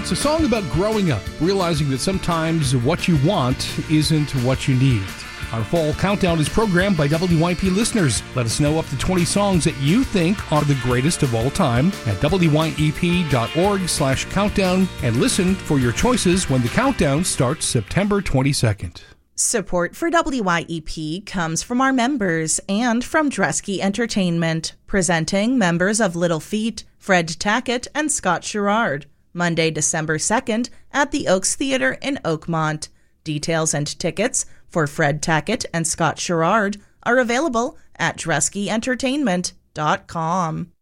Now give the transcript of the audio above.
It's a song about growing up, realizing that sometimes what you want isn't what you need. Our fall countdown is programmed by WYP listeners. Let us know up to 20 songs that you think are the greatest of all time at wyep.org/countdown and listen for your choices when the countdown starts September 22nd. Support for WYEP comes from our members and from Dresky Entertainment, presenting members of Little Feat, Fred Tackett, and Scott Sherrard, Monday, December 2nd at the Oaks Theater in Oakmont. Details and tickets for Fred Tackett and Scott Sherrard are available at DreskyEntertainment.com.